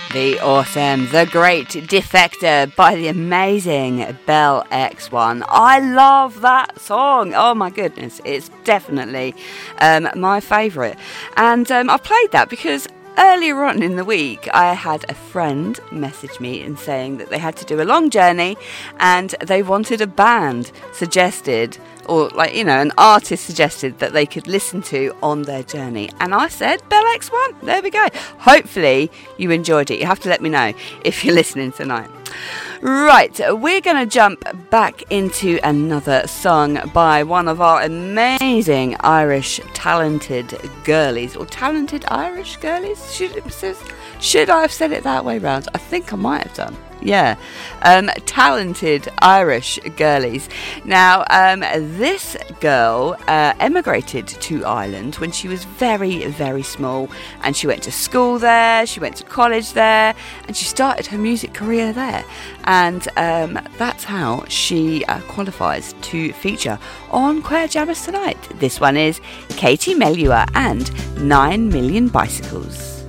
The awesome, the great Defector by the amazing Bell X1. I love that song. Oh my goodness, it's definitely my favourite. And I played that because earlier on in the week, I had a friend message me and saying that they had to do a long journey and they wanted a band suggested, or an artist suggested that they could listen to on their journey. And I said, Bell X1, there we go. Hopefully you enjoyed it. You have to let me know if you're listening tonight. Right, we're going to jump back into another song by one of our amazing Irish talented girlies, or talented Irish girlies. Should I have said it that way round? I think I might have done. Yeah, talented Irish girlies. Now, this girl emigrated to Ireland when she was very, very small, and she went to school there, she went to college there, and she started her music career there. And that's how she qualifies to feature on Queer Jammers tonight. This one is Katie Melua and 9 Million Bicycles.